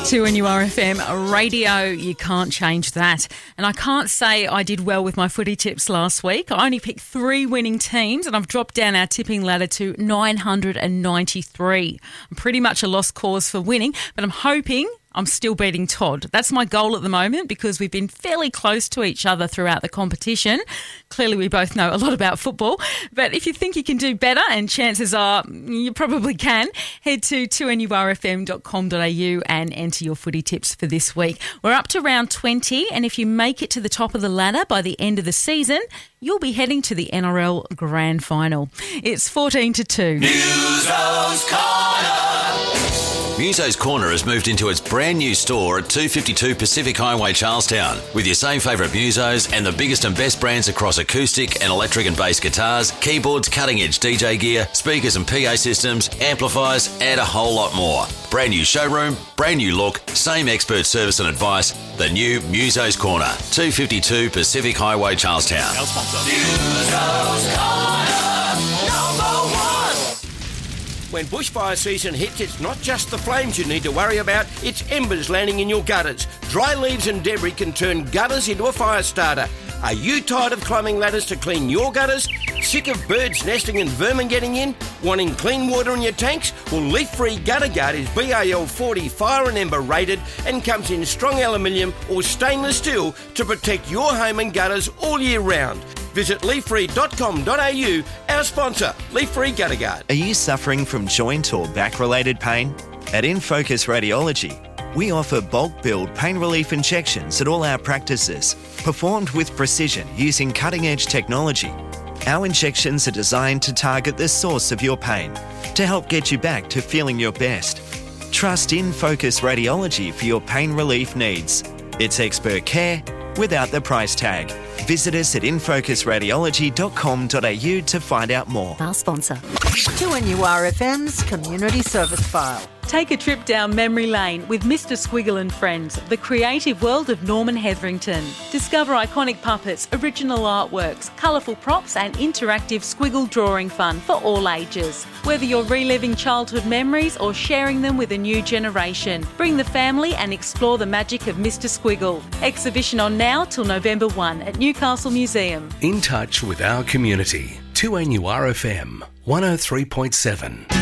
2NURFM radio, you can't change that. And I can't say I did well with my footy tips last week. I only picked 3 winning teams and I've dropped down our tipping ladder to 993. I'm pretty much a lost cause for winning, but I'm hoping I'm still beating Todd. That's my goal at the moment because we've been fairly close to each other throughout the competition. Clearly, we both know a lot about football. But if you think you can do better, and chances are you probably can, head to 2NURFM.com.au and enter your footy tips for this week. We're up to round 20, and if you make it to the top of the ladder by the end of the season, you'll be heading to the NRL Grand Final. It's 14-2. Muso's Corner. Muso's Corner has moved into its brand new store at 252 Pacific Highway, Charlestown, with your same favourite Musos and the biggest and best brands across acoustic and electric and bass guitars, keyboards, cutting-edge DJ gear, speakers and PA systems, amplifiers, and a whole lot more. Brand new showroom, brand new look, same expert service and advice. The new Muso's Corner, 252 Pacific Highway, Charlestown. Our sponsor. Muso's Corner, number 1. When bushfire season hits, it's not just the flames you need to worry about, it's embers landing in your gutters. Dry leaves and debris can turn gutters into a fire starter. Are you tired of climbing ladders to clean your gutters? Sick of birds nesting and vermin getting in? Wanting clean water in your tanks? Well, Leaf Free Gutter Guard is BAL 40 fire and ember rated and comes in strong aluminium or stainless steel to protect your home and gutters all year round. Visit leaffree.com.au, our sponsor, Leaf Free Gutter Guard. Are you suffering from joint or back-related pain? At InFocus Radiology, we offer bulk billed pain relief injections at all our practices, performed with precision using cutting-edge technology. Our injections are designed to target the source of your pain to help get you back to feeling your best. Trust InFocus Radiology for your pain relief needs. It's expert care without the price tag. Visit us at infocusradiology.com.au to find out more. Our sponsor. 2NURFM's Community Service File. Take a trip down memory lane with Mr. Squiggle and Friends, the creative world of Norman Hetherington. Discover iconic puppets, original artworks, colourful props and interactive squiggle drawing fun for all ages. Whether you're reliving childhood memories or sharing them with a new generation, bring the family and explore the magic of Mr. Squiggle. Exhibition on now till November 1 at Newcastle Museum. In touch with our community. 2NURFM 103.7.